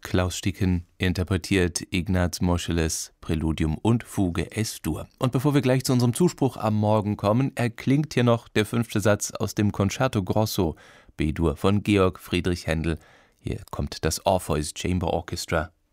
Klaus Sticken interpretiert Ignaz Moscheles Präludium und Fuge Es-Dur. Und bevor wir gleich zu unserem Zuspruch am Morgen kommen, erklingt hier noch der 5. Satz aus dem Concerto Grosso B-Dur von Georg Friedrich Händel. Hier kommt das Orpheus Chamber Orchestra